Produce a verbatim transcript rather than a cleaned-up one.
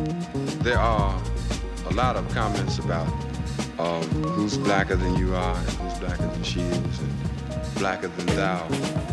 there are a lot of comments about um, who's blacker than you are, and who's blacker than she is, and blacker than thou.